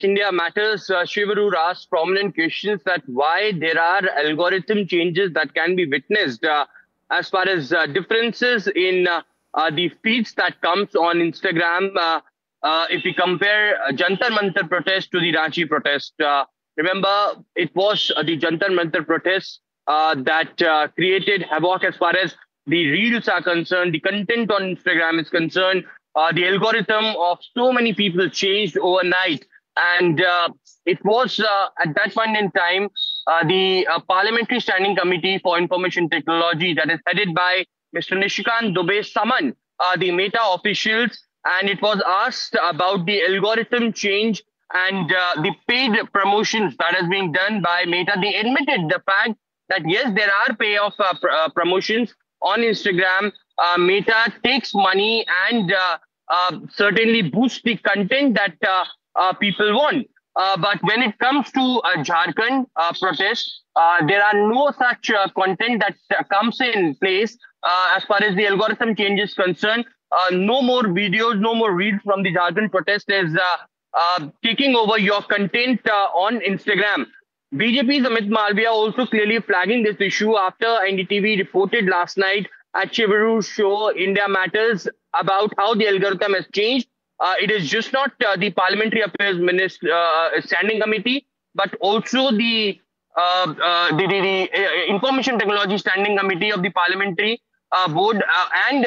India Matters, Shivarur asked prominent questions that why there are algorithm changes that can be witnessed as far as differences in the feeds that comes on Instagram. If we compare Jantar Mantar protest to the Ranchi protest, remember it was the Jantar Mantar protest that created havoc as far as the reels are concerned, the content on Instagram is concerned. The algorithm of so many people changed overnight. And it was at that point in time, the Parliamentary Standing Committee for Information Technology that is headed by Mr. Nishikant Dubey summoned the Meta officials, and it was asked about the algorithm change and the paid promotions that is being done by Meta. They admitted the fact that yes, there are payoff promotions on Instagram. Meta takes money and certainly boosts the content that people want. But when it comes to Jharkhand protest, there are no such content that comes in place as far as the algorithm change is concerned. No more videos, no more reels from the Jharkhand protest is taking over your content on Instagram. BJP's Amit Malviya also clearly flagging this issue after NDTV reported last night at Shivaru's show India Matters about how the algorithm has changed. It is just not the Parliamentary Affairs Standing Committee, but also the Information Technology Standing Committee of the Parliamentary Board and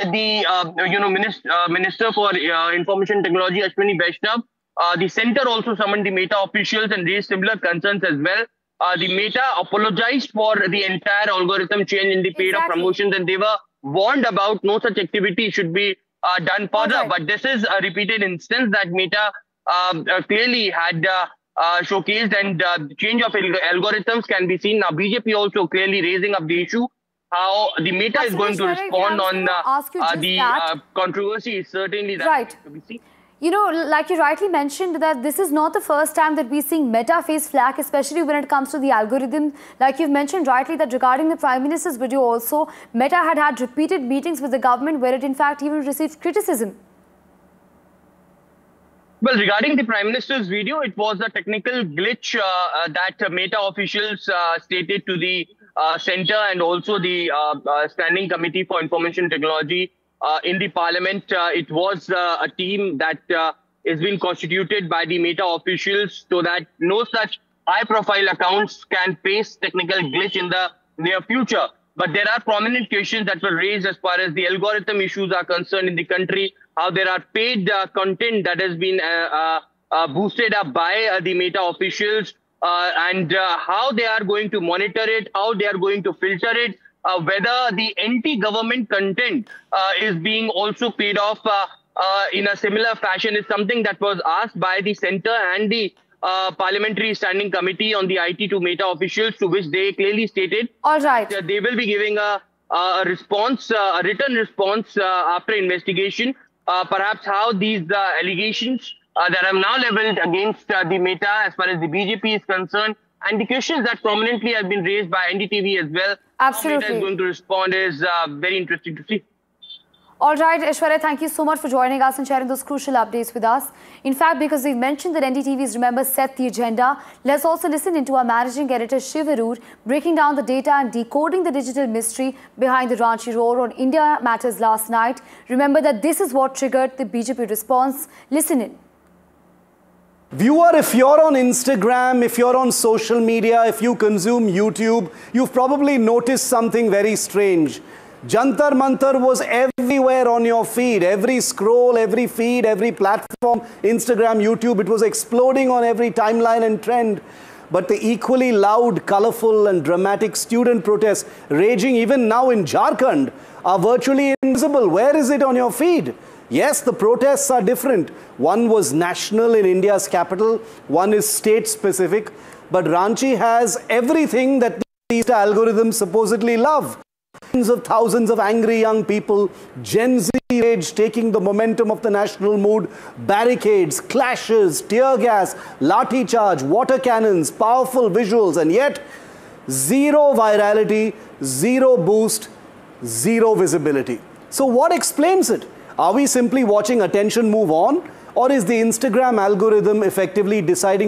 the Minister for Information Technology Ashwini Vaishnav. The centre also summoned the Meta officials and raised similar concerns as well. The Meta apologized for the entire algorithm change in the paid of promotions, and they were warned about no such activity should be done further. Okay. But this is a repeated instance that Meta clearly had showcased, and the change of algorithms can be seen. Now, BJP also clearly raising up the issue. How the Meta is going to respond on the controversy is certainly that to be seen. You know, like you rightly mentioned, that this is not the first time that we're seeing Meta face flack, especially when it comes to the algorithm. Like you've mentioned rightly that regarding the Prime Minister's video also, Meta had repeated meetings with the government where it in fact even received criticism. Well, regarding the Prime Minister's video, it was a technical glitch that Meta officials stated to the centre and also the Standing Committee for Information Technology in the Parliament. It was a team that is being constituted by the Meta officials so that no such high-profile accounts can face technical glitch in the near future. But there are prominent questions that were raised as far as the algorithm issues are concerned in the country, how there are paid content that has been boosted up by the Meta officials, and how they are going to monitor it, how they are going to filter it, whether the anti-government content is being also paid off in a similar fashion is something that was asked by the centre and the Parliamentary Standing Committee on the IT to Meta officials, to which they clearly stated that they will be giving a response, a written response after investigation, perhaps how these allegations that are now levelled against the Meta as far as the BJP is concerned, and the questions that prominently have been raised by NDTV as well. Absolutely. How Meta is going to respond is very interesting to see. All right, Aishwarya, thank you so much for joining us and sharing those crucial updates with us. In fact, because we've mentioned that NDTV's Remember set the agenda, let's also listen into our managing editor Shivarur breaking down the data and decoding the digital mystery behind the Ranchi roar on India Matters last night. Remember that this is what triggered the BJP response. Listen in. Viewer, if you're on Instagram, if you're on social media, if you consume YouTube, you've probably noticed something very strange. Jantar Mantar was everywhere on your feed. Every scroll, every feed, every platform, Instagram, YouTube, it was exploding on every timeline and trend. But the equally loud, colorful and dramatic student protests raging even now in Jharkhand are virtually invisible. Where is it on your feed? Yes, the protests are different. One was national in India's capital, one is state-specific, but Ranchi has everything that these algorithms supposedly love. Tens of thousands of angry young people, Gen Z age taking the momentum of the national mood, barricades, clashes, tear gas, lathi charge, water cannons, powerful visuals, and yet zero virality, zero boost, zero visibility. So what explains it? Are we simply watching attention move on, or is the Instagram algorithm effectively deciding